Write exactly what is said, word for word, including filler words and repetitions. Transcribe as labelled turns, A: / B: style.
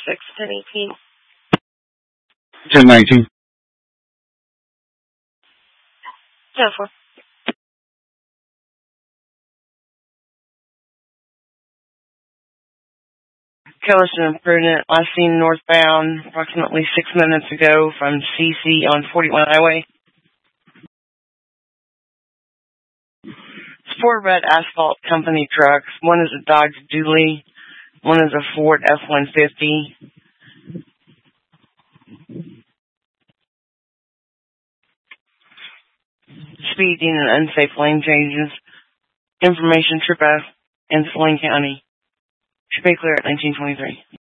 A: six, ten eighteen.
B: ten nineteen.
A: ten four. Kellerson and Prudent, last seen northbound approximately six minutes ago from C C on forty-one Highway. It's four red asphalt company trucks. One is a Dodge Dually. One is a Ford F one fifty. Speeding and unsafe lane changes. Information trip F in Saline County. Should be clear at nineteen twenty-three.